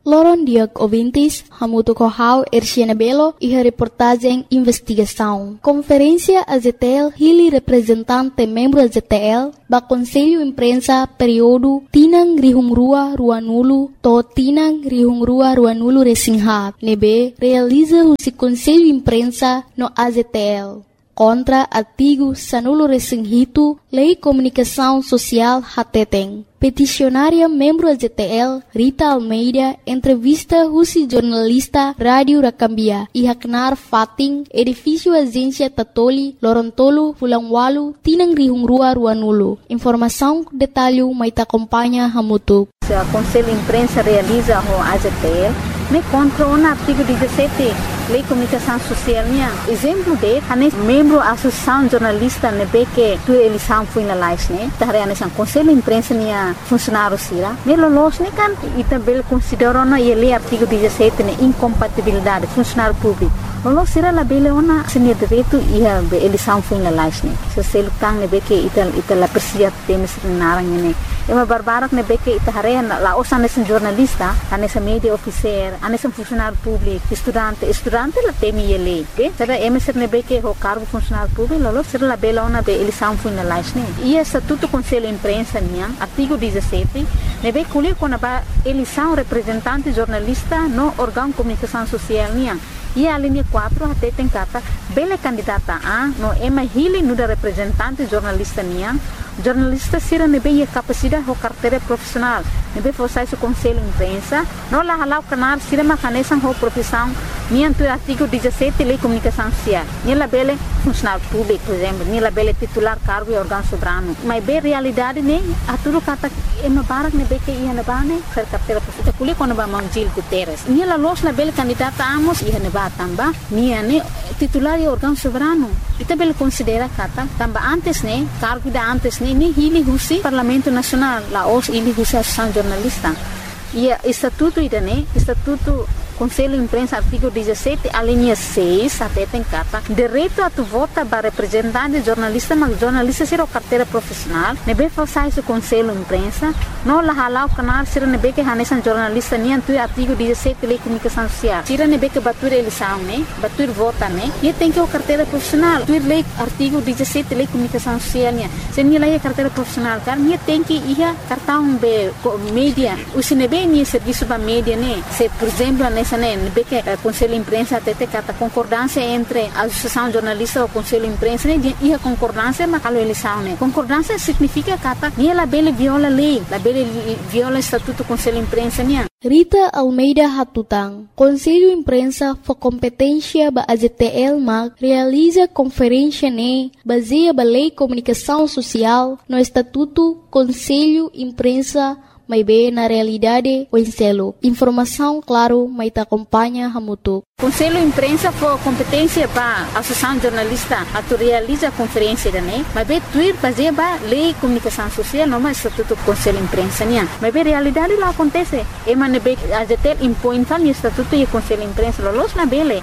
Loron Diag Ouvintes, Hamuto Kohau, Erciana Belo e a reportagem Investigação. Conferência AZTL, Hili representante membro AZTL, ba Conselho Imprensa período Tinang Rihungrua Ruanulu, to Tinang Rihungrua Ruanulu Resinghat, nebe realiza o Conselho Imprensa no AZTL. Contra artigo Sanulo Resinghito, Lei Comunicação Social Hateteng. Peticionária membro AZTL, Rita Almeida, entrevista Rusi jornalista Rádio Rakambia e Haknar Fating, edifício Agência Tatoli, Lorontolo, Fulangwalu, Tinang Rihungrua Ruanulu. Informação, detalhe, Maita acompanha Hamutuk. O Conselho Imprensa realiza o AZTL, me contra o artigo 17, Lei Comunicação Social. Exemplo de, membro da Associação Jornalista, que tu eleição foi na live, né? O Conselho Imprensa, funcionário sira. Nelo los, né, kan, e também considerou na lei artigo 17, né, incompatibilidade, funcionário público. Lolo sira la bele ona seni direito e a eleição foi na live, né? Se você lutar, né, que ita la persia temes narang, né? É uma barbara que nebe que itaharean lá os anes jornalista, anes media officer, anes funcionário público, estudante la temi ele, que será emeser nebe que o cargo funcionário público, lolo será la bela ona be eleição foi na live, né? E estatuto conselho imprensa niang artigo 17, nebe culi com a eleição representante jornalista no órgão comunicação social niang. E a linha 4 até tem cata bela candidata a no ema hili no da representante jornalista niang. Jornalista sira nebe a capacidade ou carteira profissional nebe forçar o conselho imprensa não lá halau canar sira macanesan ou profissão niang tu artigo 17 lei comunicação social nila bele funcionário público por exemplo nila bele titular cargo e órgão soberano mas bem realidade né a tudo kata ema barak nebe que ia na bane ser carteira profissional kuli quando ba mangjil Guterres nila los na bele candidata amos ia na ba tamba nia ne titular e órgão soberano ita bele considera kata tamba antes né cargo da antes ini hili husi Parlamento Nacional la os hili husi Associação Jornalista e estatuto idane estatuto Conselho Imprensa artigo 17 a linha 6 até tem cata direito a tu vota para representante jornalista mas jornalista ser o carteira profissional nebe forçar o Conselho Imprensa não la halau canal ser nebe que hanesan jornalista nem tu artigo 17 lei comunicação social tira nebe que batur eleição né batur vota né e tem que o carteira profissional tu lei artigo 17 lei comunicação social né se nem lei carteira profissional car nem tem que ia cartão be mídia o sinebe nem serviço ba mídia né se por exemplo que o Conselho Imprensa até tem a concordância entre a Associação Jornalista e o Conselho Imprensa e a concordância mas a eleição né concordância significa que ela bele viola a lei ela bele viola o estatuto do Conselho Imprensa né Rita Almeida Hatutang, Conselho Imprensa for competência ba AZTL mag realiza conferência né baseia ba Lei Comunicação Social no Estatuto Conselho Imprensa mas bem na realidade o enselo. Informação, claro, mas te acompanha Hamutuk. Conselho Imprensa for competência para a Associação Jornalista a tu realiza a conferência né mas bem tu ir fazer ba Lei Comunicação Social não mais estatuto do Conselho Imprensa né mas bem realidade lá acontece e man bem a ZTL impõe tal estatuto e Conselho Imprensa los na bele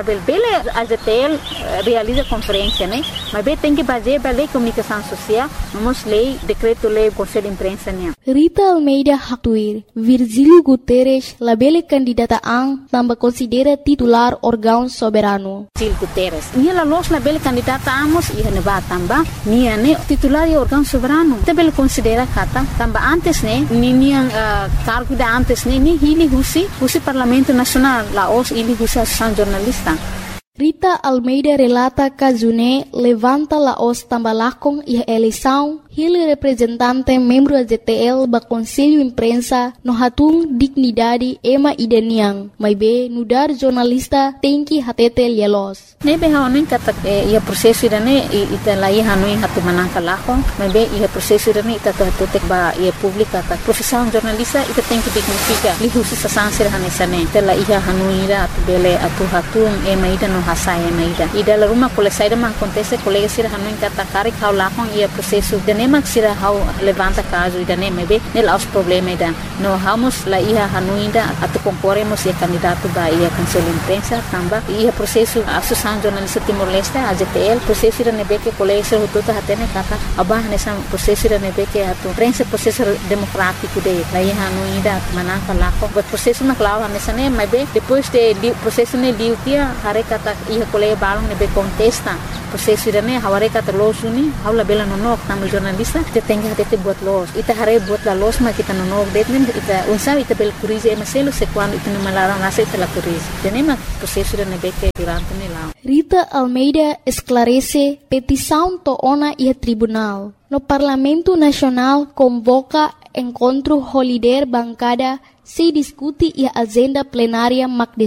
a ZTL realiza conferência né mas bem tem que fazer ba Lei Comunicação Social não lei decreto lei Conselho Imprensa né Rita Almeida Hatuir, Virgílio Guterres, labele candidata ang tambah considera titular órgão soberano. Virgílio Guterres, nia los labele candidata amos ia neba tamba, nia ne titular e órgão soberano. Tabele considera kata tamba antes ne, nia cargo da antes ne, ni hili husi Parlamento Nacional, la os hili husi Associação Jornalista. Rita Almeida relata que June levanta la os tambalakong e eleição ele representante membro da ZTL ba Conselho Imprensa no hatung dignidade ema idaniang mas be nudar jornalista tem que hatete lielos nebe haonin kata ia prosesso idane ita lai hanuin hatu manangka lako mas be ia prosesso idane ita hatete ba ia publika ta profissão jornalista ita tem que dignifica li husi sasansir hanesane ita la ia hanuira atu bele atu hatung ema ida no hasaya na ida la rumah kole saida man acontece colega sir hanuin kata kari kau lakong ia prosesso idane nema sira hau levanta caso ida nema be nela os problema ida no vamos la ia hanuinda atu concorremos e candidato da ia conselho imprensa tamba ia processo associação jornalista Timor-Leste AJTL processo ida nebe que colégio rotota hatene kata abah nessa processo ida nebe que atu prensa processo democrático de la ia hanuinda manaka lako but processo na clava nessa nema be depois de processo ne liutia hare kata ia colégio balong nebe contesta processo ida ne haware kata losuni haula bela nonok tamu jornalista te tenga hate buat los ita hare buat la los ma kita nonok detmen ita unsa ita bel crise e maselo se quando ita malara nasa ita la crise tenema processo ida nebe que durante ne la Rita Almeida esclarece petição toona e tribunal. No Parlamento Nacional convoca encontro holiday bancada se discute e agenda plenária